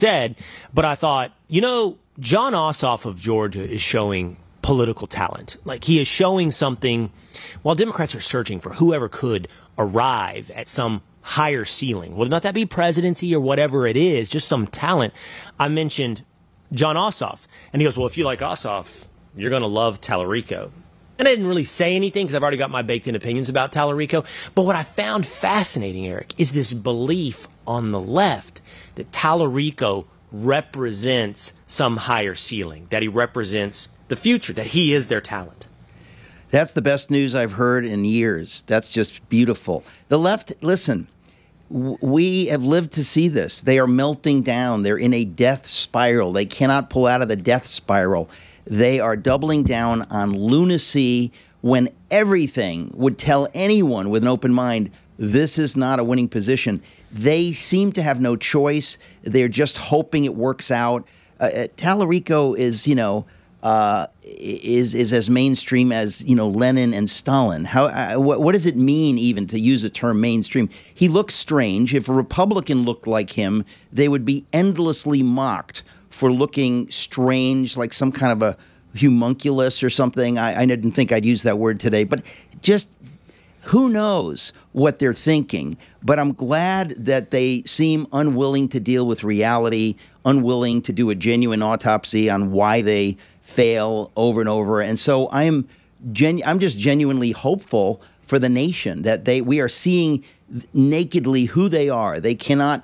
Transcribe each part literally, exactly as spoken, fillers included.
said, but I thought, you know, Jon Ossoff of Georgia is showing political talent. Like, he is showing something while Democrats are searching for whoever could arrive at some higher ceiling, whether or not that be presidency or whatever it is, just some talent. I mentioned Jon Ossoff, and he goes, well, if you like Ossoff, you're going to love Tallarico. And I didn't really say anything because I've already got my baked-in opinions about Tallarico. But what I found fascinating, Eric, is this belief on the left that Tallarico represents some higher ceiling, that he represents the future, that he is their talent. That's the best news I've heard in years. That's just beautiful. The left, listen, w- we have lived to see this. They are melting down. They're in a death spiral. They cannot pull out of the death spiral. They are doubling down on lunacy when everything would tell anyone with an open mind, this is not a winning position. They seem to have no choice. They're just hoping it works out. Uh, Tallarico is, you know, uh, is is as mainstream as, you know, Lenin and Stalin. How uh, what, what does it mean even to use the term mainstream? He looks strange. If a Republican looked like him, they would be endlessly mocked for looking strange, like some kind of a homunculus or something. I, I didn't think I'd use that word today, but just who knows what they're thinking. But I'm glad that they seem unwilling to deal with reality, unwilling to do a genuine autopsy on why they fail over and over. And so I'm genu- I'm just genuinely hopeful for the nation that they we are seeing nakedly who they are. They cannot,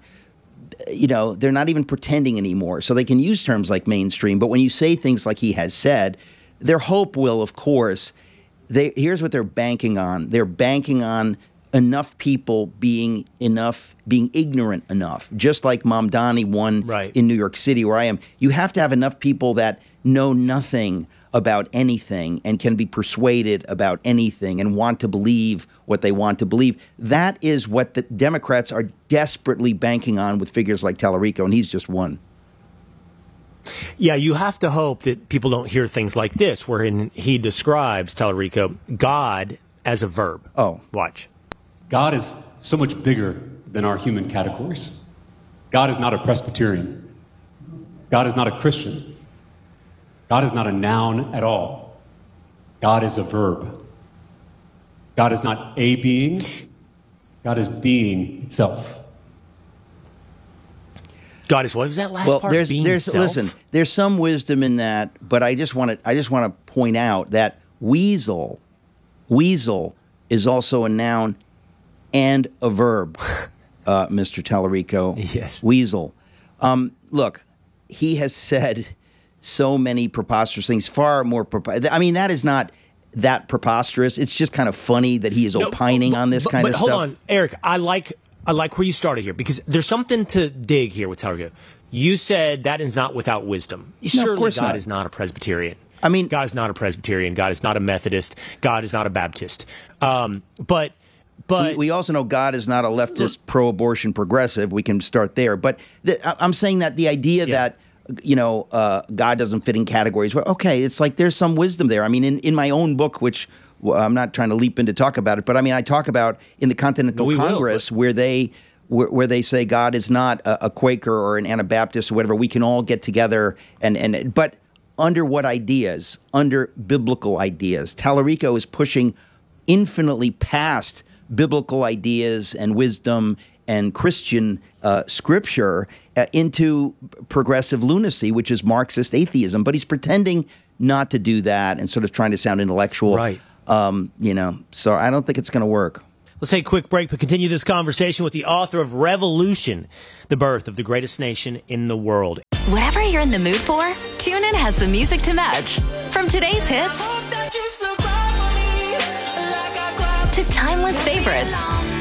you know, they're not even pretending anymore. So they can use terms like mainstream. But when you say things like he has said, their hope will, of course, they here's what they're banking on. They're banking on enough people being enough, being ignorant enough, just like Mamdani won right. in New York City, where I am. You have to have enough people that know nothing about anything and can be persuaded about anything and want to believe what they want to believe. That is what the Democrats are desperately banking on with figures like Tallarico, and he's just one. Yeah, you have to hope that people don't hear things like this, wherein he describes, Tallarico, God as a verb. Oh. Watch. God is so much bigger than our human categories. God is not a Presbyterian. God is not a Christian. God is not a noun at all. God is a verb. God is not a being. God is being itself. God is, what was that last well, part? There's, being there's, self? listen, there's some wisdom in that, but I just want to, I just want to point out that weasel, weasel is also a noun and a verb, uh, Mister Tallarico. Yes. Weasel. Um, look, he has said so many preposterous things, far more preposterous. I mean, that is not that preposterous. It's just kind of funny that he is no, opining but, on this but, kind but of stuff. But hold on, Eric, I like I like where you started here, because there's something to dig here with Tallarico. You said that is not without wisdom. No, Surely of course God not. is not a Presbyterian. I mean, God is not a Presbyterian. God is not a Methodist. God is not a Baptist. Um, but but we, we also know God is not a leftist, pro-abortion progressive. We can start there. But the, I'm saying that the idea yeah. that, you know, uh, God doesn't fit in categories. Well, okay, it's like there's some wisdom there. I mean, in, in my own book, which well, I'm not trying to leap in to talk about it, but I mean, I talk about in the Continental we Congress will, where they where, where they say God is not a, a Quaker or an Anabaptist or whatever. We can all get together and and but under what ideas? Under biblical ideas. Tallarico is pushing infinitely past biblical ideas and wisdom and Christian uh, scripture uh, into progressive lunacy, which is Marxist atheism. But he's pretending not to do that and sort of trying to sound intellectual. Right. Um, you know, so I don't think it's going to work. Let's take a quick break, but continue this conversation with the author of Revolution, the birth of the greatest nation in the world. Whatever you're in the mood for, TuneIn has the music to match. From today's hits to timeless favorites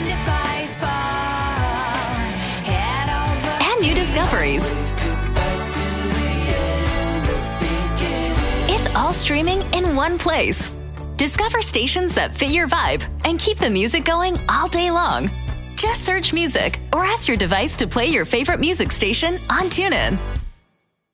and new discoveries. It's all streaming in one place. Discover stations that fit your vibe and keep the music going all day long. Just search music or ask your device to play your favorite music station on TuneIn.